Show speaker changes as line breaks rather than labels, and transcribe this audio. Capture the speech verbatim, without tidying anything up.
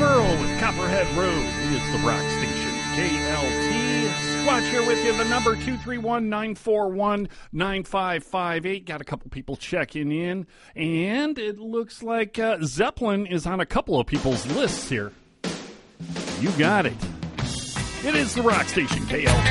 Earl with Copperhead Road. It's the Rock Station, K L T. Squatch here with you. The number two three one, nine four one, nine five five eight. Got a couple people checking in. And it looks like uh, Zeppelin is on a couple of people's lists here. You got it. It is the Rock Station, K L T.